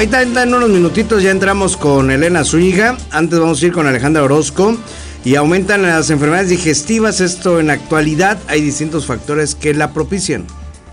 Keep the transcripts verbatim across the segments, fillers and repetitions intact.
ahorita en unos minutitos ya entramos con Elena Zúñiga. Antes vamos a ir con Alejandra Orozco. Y aumentan las enfermedades digestivas. Esto en la actualidad hay distintos factores que la propician.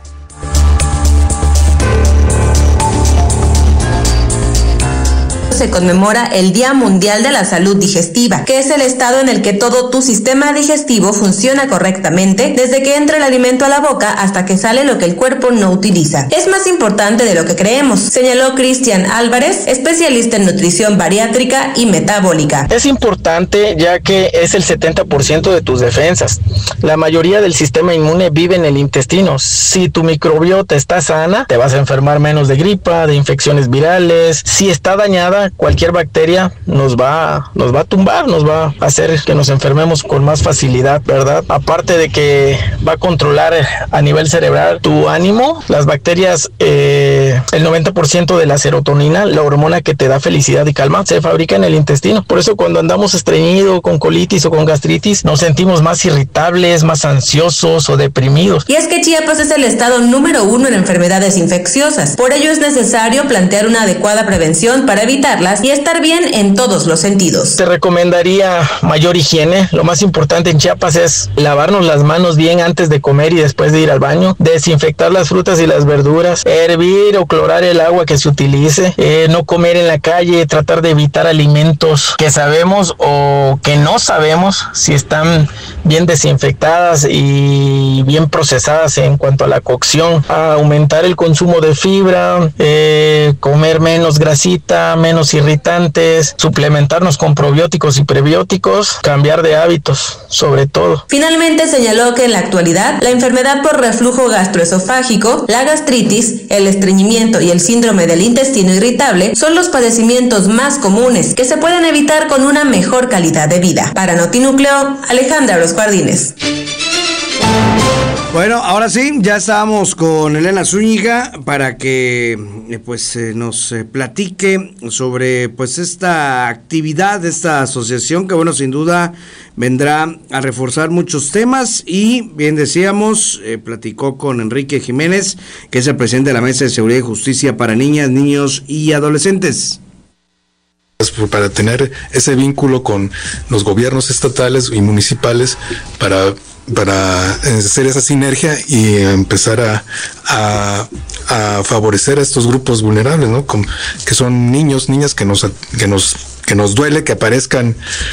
Se conmemora el Día Mundial de la Salud Digestiva, que es el estado en el que todo tu sistema digestivo funciona correctamente desde que entra el alimento a la boca hasta que sale lo que el cuerpo no utiliza. Es más importante de lo que creemos, señaló Cristian Álvarez, especialista en nutrición bariátrica y metabólica. Es importante ya que es el setenta por ciento de tus defensas. La mayoría del sistema inmune vive en el intestino. Si tu microbiota está sana, te vas a enfermar menos de gripa, de infecciones virales. Si está dañada, cualquier bacteria nos va, nos va a tumbar, nos va a hacer que nos enfermemos con más facilidad, ¿verdad? Aparte de que va a controlar a nivel cerebral tu ánimo, las bacterias, eh, el noventa por ciento de la serotonina, la hormona que te da felicidad y calma, se fabrica en el intestino. Por eso cuando andamos estreñidos, con colitis o con gastritis, nos sentimos más irritables, más ansiosos o deprimidos. Y es que Chiapas es el estado número uno en enfermedades infecciosas. Por ello es necesario plantear una adecuada prevención para evitar y estar bien en todos los sentidos. Te recomendaría mayor higiene. Lo más importante en Chiapas es lavarnos las manos bien antes de comer y después de ir al baño, desinfectar las frutas y las verduras, hervir o clorar el agua que se utilice, eh, no comer en la calle, tratar de evitar alimentos que sabemos o que no sabemos si están bien desinfectadas y bien procesadas en cuanto a la cocción, a aumentar el consumo de fibra, eh, comer menos grasita, menos irritantes, suplementarnos con probióticos y prebióticos, cambiar de hábitos, sobre todo. Finalmente señaló que en la actualidad la enfermedad por reflujo gastroesofágico, la gastritis, el estreñimiento y el síndrome del intestino irritable son los padecimientos más comunes que se pueden evitar con una mejor calidad de vida. Para Notinúcleo, Alejandra Los Jardines. Bueno, ahora sí, ya estábamos con Elena Zúñiga para que eh, pues eh, nos eh, platique sobre pues esta actividad, esta asociación que bueno, sin duda vendrá a reforzar muchos temas y bien decíamos, eh, platicó con Enrique Jiménez, que es el presidente de la Mesa de Seguridad y Justicia para Niñas, Niños y Adolescentes. Para tener ese vínculo con los gobiernos estatales y municipales para para hacer esa sinergia y empezar a, a, a favorecer a estos grupos vulnerables, ¿no? Como, que son niños, niñas que nos, que nos, que nos duele que aparezcan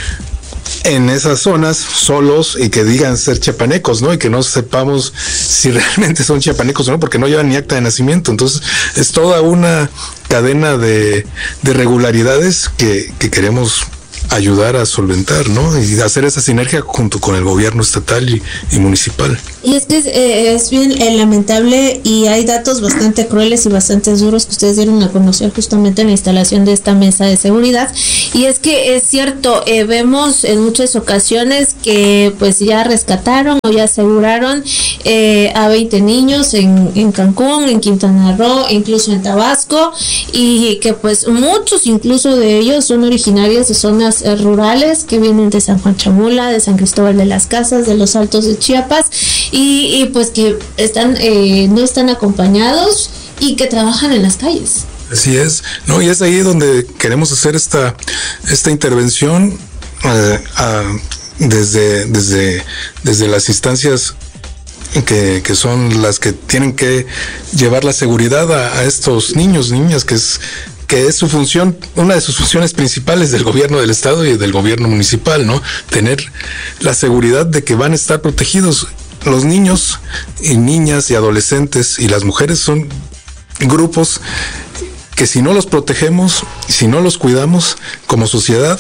en esas zonas solos y que digan ser chiapanecos, ¿no? Y que no sepamos si realmente son chiapanecos o no, porque no llevan ni acta de nacimiento. Entonces es toda una cadena de, de regularidades que, que queremos ayudar a solventar, ¿no? Y hacer esa sinergia junto con el gobierno estatal y, y municipal. Y es que es, eh, es bien eh, lamentable y hay datos bastante crueles y bastante duros que ustedes dieron a conocer justamente en la instalación de esta mesa de seguridad. Y es que es cierto, eh, vemos en muchas ocasiones que pues ya rescataron o ya aseguraron eh, a veinte niños en, en Cancún, en Quintana Roo, incluso en Tabasco, y que pues muchos incluso de ellos son originarios de zonas eh, rurales que vienen de San Juan Chamula, de San Cristóbal de las Casas, de los Altos de Chiapas, y, y pues que están eh, no están acompañados y que trabajan en las calles. Así es, no, y es ahí donde queremos hacer esta esta intervención eh, a, desde desde desde las instancias que, que son las que tienen que llevar la seguridad a, a estos niños, niñas, que es que es su función, una de sus funciones principales del gobierno del estado y del gobierno municipal, ¿no? Tener la seguridad de que van a estar protegidos. Los niños y niñas y adolescentes y las mujeres son grupos que si no los protegemos, si no los cuidamos como sociedad,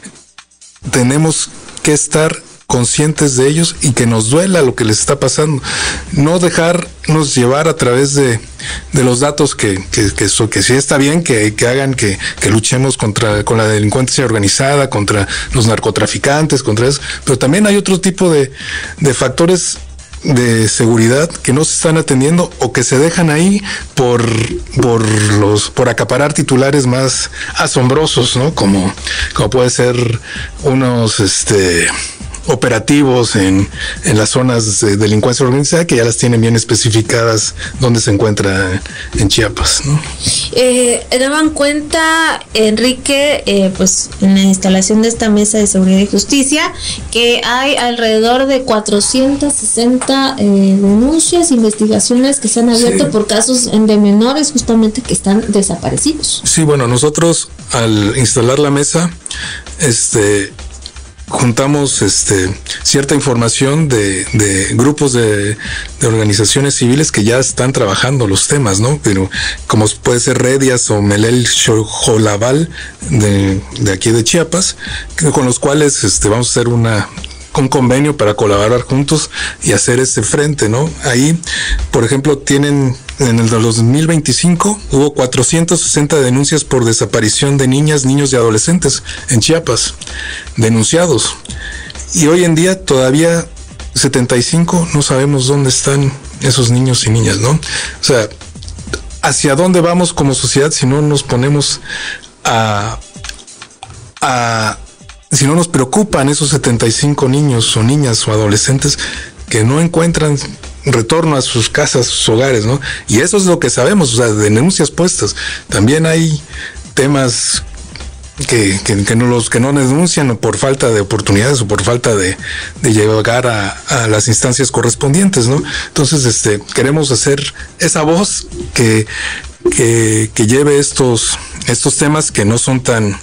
tenemos que estar conscientes de ellos y que nos duela lo que les está pasando. No dejarnos llevar a través de, de los datos que, que, que, so, que sí está bien que, que hagan que, que luchemos contra con la delincuencia organizada, contra los narcotraficantes, contra eso, pero también hay otro tipo de, de factores de seguridad que no se están atendiendo o que se dejan ahí por por los por acaparar titulares más asombrosos, ¿no? Como como puede ser unos este operativos en, en las zonas de delincuencia organizada que ya las tienen bien especificadas donde se encuentra en Chiapas, ¿no? Eh, daban cuenta, Enrique, eh, pues en la instalación de esta mesa de seguridad y justicia, que hay alrededor de cuatrocientas sesenta eh, denuncias, investigaciones que se han abierto sí. por casos de menores justamente que están desaparecidos. Sí, bueno, nosotros al instalar la mesa, este juntamos este cierta información de, de grupos de, de organizaciones civiles que ya están trabajando los temas, ¿no? Pero como puede ser Redias o Melel Xolabal de, de aquí de Chiapas, con los cuales este vamos a hacer una un convenio para colaborar juntos y hacer ese frente, ¿no? Ahí, por ejemplo, tienen en el dos mil veinticinco hubo cuatrocientas sesenta denuncias por desaparición de niñas, niños y adolescentes en Chiapas, denunciados. Y hoy en día todavía setenta y cinco no sabemos dónde están esos niños y niñas, ¿no? O sea, ¿hacia dónde vamos como sociedad si no nos ponemos a... a si no nos preocupan esos setenta y cinco niños o niñas o adolescentes que no encuentran retorno a sus casas, sus hogares, ¿no? Y eso es lo que sabemos, o sea, de denuncias puestas. También hay temas que, que, que no los que no denuncian por falta de oportunidades o por falta de, de llegar a, a las instancias correspondientes, ¿no? Entonces, este, queremos hacer esa voz que, que, que lleve estos, estos temas que no son tan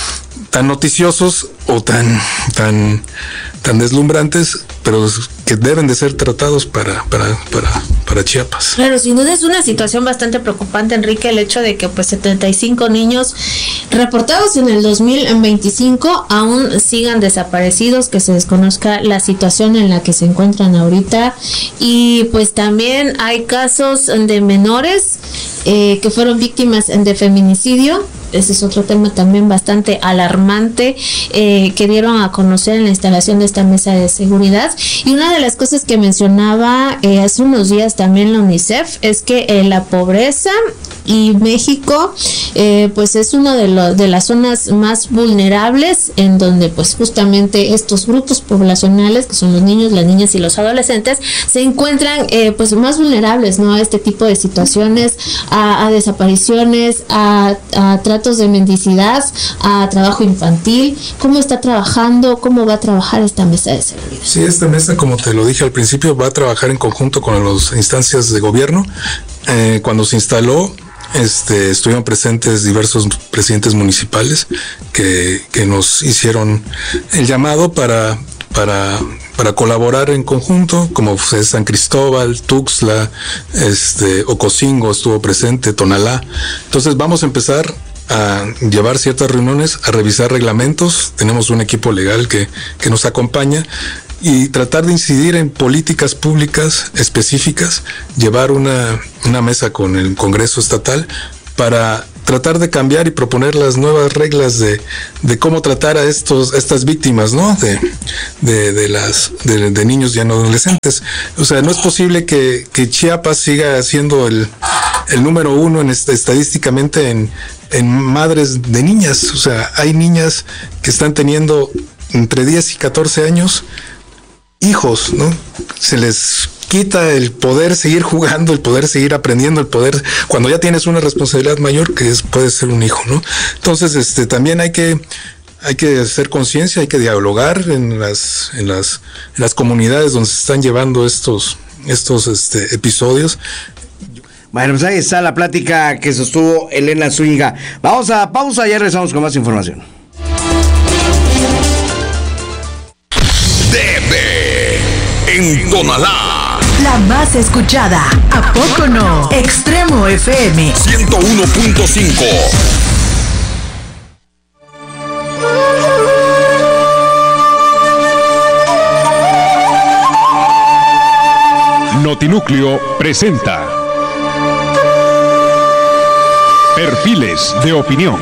tan noticiosos o tan tan tan deslumbrantes, pero que deben de ser tratados para para para para Chiapas. Claro, sin duda es una situación bastante preocupante, Enrique, el hecho de que pues setenta y cinco niños reportados en el dos mil veinticinco aún sigan desaparecidos, que se desconozca la situación en la que se encuentran ahorita, y pues también hay casos de menores eh, que fueron víctimas de feminicidio. Ese es otro tema también bastante alarmante eh, que dieron a conocer en la instalación de esta mesa de seguridad. Y una de las cosas que mencionaba eh, hace unos días también la UNICEF es que eh, la pobreza y México eh, pues es una de, lo, de las zonas más vulnerables en donde pues justamente estos grupos poblacionales, que son los niños, las niñas y los adolescentes, se encuentran eh, pues más vulnerables, ¿no?, a este tipo de situaciones, a, a desapariciones, a, a tratos de mendicidad, a trabajo infantil. ¿Cómo está trabajando? ¿Cómo va a trabajar esta mesa de seguridad? Sí, esta mesa, como te lo dije al principio, va a trabajar en conjunto con las instancias de gobierno. Eh, cuando se instaló, Este, estuvieron presentes diversos presidentes municipales que, que nos hicieron el llamado para, para, para colaborar en conjunto, como San Cristóbal, Tuxtla, este, Ocosingo estuvo presente, Tonalá. Entonces vamos a empezar a llevar ciertas reuniones, a revisar reglamentos. Tenemos un equipo legal que, que nos acompaña, y tratar de incidir en políticas públicas específicas, llevar una, una mesa con el Congreso Estatal para tratar de cambiar y proponer las nuevas reglas de, de cómo tratar a estos, estas víctimas, ¿no? De, de, de las, de, de niños y adolescentes. O sea, no es posible que, que Chiapas siga siendo el, el número uno en este, estadísticamente en, en madres de niñas. O sea, hay niñas que están teniendo entre diez y catorce años hijos, ¿no? Se les quita el poder seguir jugando, el poder seguir aprendiendo, el poder, cuando ya tienes una responsabilidad mayor, que es, puede ser un hijo, ¿no? Entonces, este, también hay que, hay que hacer conciencia, hay que dialogar en las, en las, en las comunidades donde se están llevando estos, estos, este, episodios. Bueno, pues ahí está la plática que sostuvo Elena Zúñiga. Vamos a pausa y ya regresamos con más información. En Tonalá, la más escuchada, ¿a poco no? Extremo F M ciento uno punto cinco. Notinúcleo presenta Perfiles de Opinión.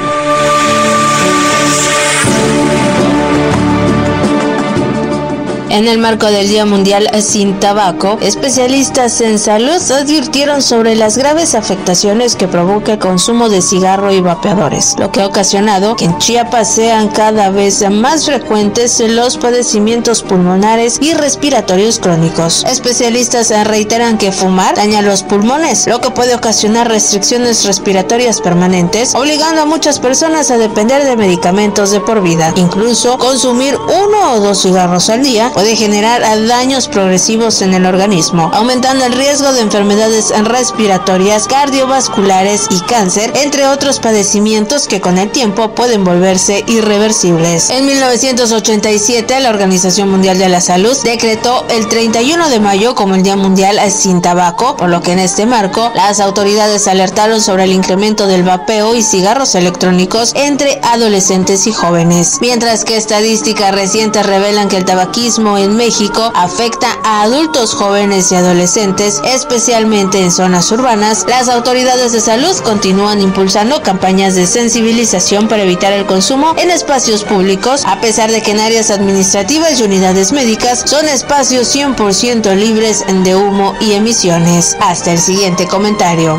En el marco del Día Mundial Sin Tabaco, especialistas en salud advirtieron sobre las graves afectaciones que provoca el consumo de cigarro y vapeadores, lo que ha ocasionado que en Chiapas sean cada vez más frecuentes los padecimientos pulmonares y respiratorios crónicos. Especialistas reiteran que fumar daña los pulmones, lo que puede ocasionar restricciones respiratorias permanentes, obligando a muchas personas a depender de medicamentos de por vida. Incluso consumir uno o dos cigarros al día puede generar daños progresivos en el organismo, aumentando el riesgo de enfermedades respiratorias, cardiovasculares y cáncer, entre otros padecimientos que con el tiempo pueden volverse irreversibles. En mil novecientos ochenta y siete, la Organización Mundial de la Salud decretó el treinta y uno de mayo como el Día Mundial Sin Tabaco, por lo que en este marco las autoridades alertaron sobre el incremento del vapeo y cigarros electrónicos entre adolescentes y jóvenes. Mientras que estadísticas recientes revelan que el tabaquismo en México afecta a adultos jóvenes y adolescentes, especialmente en zonas urbanas, las autoridades de salud continúan impulsando campañas de sensibilización para evitar el consumo en espacios públicos, a pesar de que en áreas administrativas y unidades médicas son espacios cien por ciento libres de humo y emisiones. Hasta el siguiente comentario.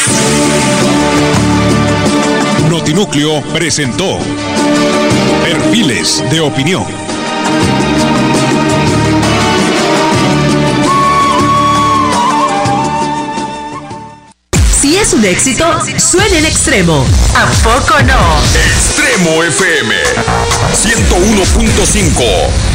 Notinúcleo presentó Perfiles de Opinión. Si es un éxito, suena en Extremo. ¿A poco no? Extremo F M ciento uno punto cinco.